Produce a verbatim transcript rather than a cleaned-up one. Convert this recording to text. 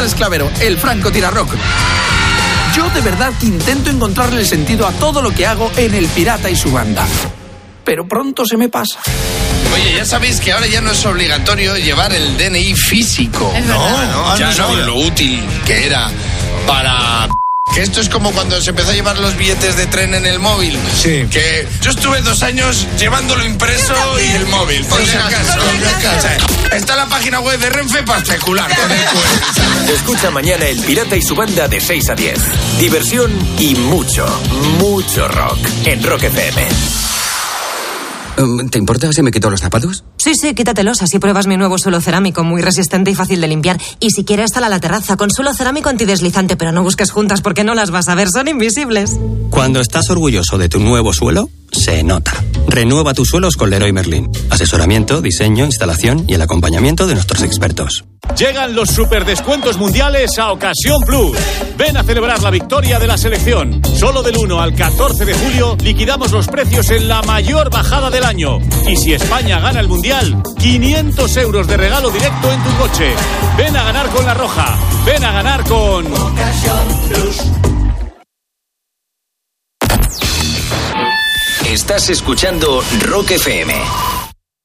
González Clavero, el francotirarrock. Yo de verdad que intento encontrarle el sentido a todo lo que hago en El Pirata y su banda. Pero pronto se me pasa. Oye, ya sabéis que ahora ya no es obligatorio llevar el D N I físico. Es no, verdad. no, ya no, lo útil que era para... Que esto es como cuando se empezó a llevar los billetes de tren en el móvil. Sí. Que yo estuve dos años llevándolo impreso y el móvil, por si acaso. Está en la página web de Renfe para especular con el cuento. Escucha mañana El Pirata y su banda de seis a diez. Diversión y mucho, mucho rock en Rock F M. ¿Te importa si me quito los zapatos? Sí, sí, quítatelos, así pruebas mi nuevo suelo cerámico, muy resistente y fácil de limpiar. Y si quieres, sal a la terraza con suelo cerámico antideslizante, pero no busques juntas porque no las vas a ver, son invisibles. Cuando estás orgulloso de tu nuevo suelo, se nota. Renueva tus suelos con Leroy Merlin. Asesoramiento, diseño, instalación y el acompañamiento de nuestros expertos. Llegan los superdescuentos mundiales a Ocasión Plus. Ven a celebrar la victoria de la selección. Solo del uno al catorce de julio liquidamos los precios en la mayor bajada del año. Y si España gana el mundial, quinientos euros de regalo directo en tu coche. Ven a ganar con La Roja. Ven a ganar con Ocasión Plus. Estás escuchando Rock F M.